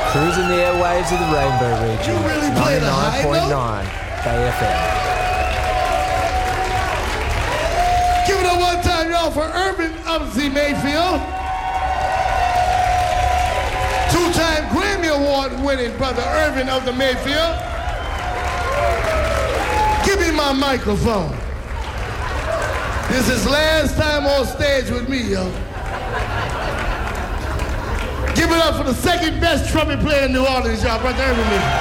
Cruising the airwaves of the Rainbow Region. You really play the high note? 99.9 KFM. Give it up one time, y'all, for Irvin Upsy Mayfield. Two-time Grammy Award-winning brother Irvin of the Mayfield. Give me my microphone. This is last time on stage with me, yo. Give it up for the second best trumpet player in New Orleans, y'all, brother Irvin Mayfield.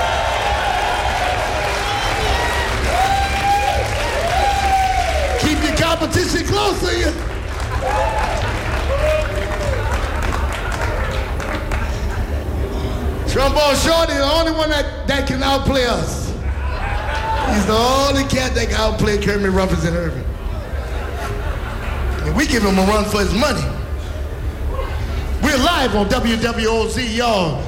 Keep your competition close to you. Trombone Shorty, the only one that can outplay us. He's the only cat that can outplay Kermit Ruffins and Irvin. And we give him a run for his money. We're live on WWOZ, y'all.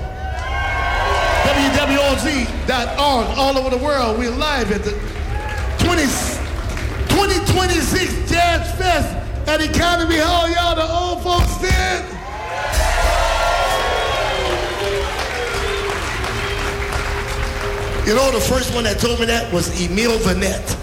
WWOZ.org, all over the world. We're live at the 2026 Jazz Fest at Economy Hall, y'all, the old folks did. You know, the first one that told me that was Emile Vanette.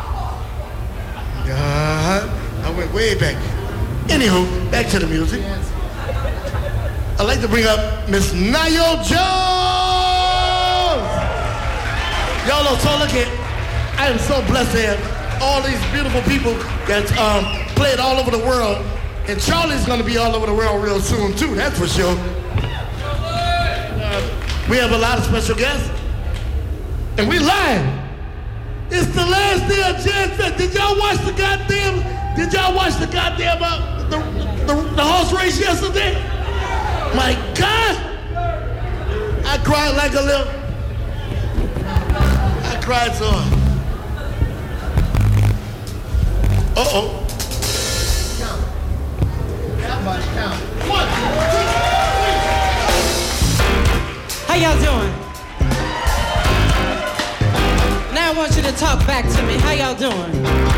I went way back. Anywho, back to the music. I'd like to bring up Miss Nayo Jones. Y'all know, so look at, I am so blessed to have all these beautiful people that played all over the world. And Charlie's gonna be all over the world real soon too, that's for sure. We have a lot of special guests. And we live. It's the last day of Jazz Fest. Did y'all watch the goddamn the horse race yesterday? My God! I cried like a little. I cried so hard. Uh-oh. Count. Everybody count. 1, 2, 3. How y'all doing? Now I want you to talk back to me. How y'all doing?